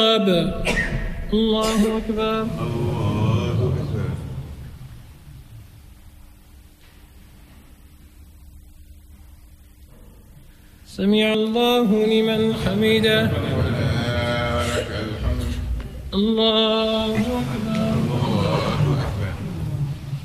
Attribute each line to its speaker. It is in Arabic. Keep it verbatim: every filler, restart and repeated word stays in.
Speaker 1: الله أكبر.
Speaker 2: الله أكبر.
Speaker 1: سمع الله لمن حمده.
Speaker 2: ربنا لك الحمد.
Speaker 1: الله أكبر.